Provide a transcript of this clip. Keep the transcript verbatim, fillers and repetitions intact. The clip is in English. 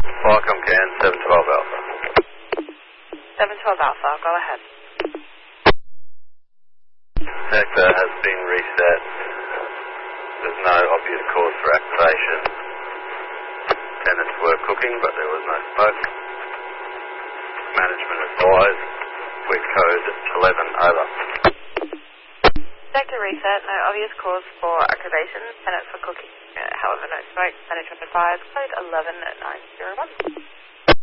Welcome, Can, seven twelve Alpha. seven twelve Alpha, go ahead. Sector has been reset. There's no obvious cause for activation. Tenants were cooking, but there was no smoke. Management advised. With code eleven, over. Sector reset, no obvious cause for activation. Tenants were cooking, uh, however no smoke. Management advised, code eleven nine zero one.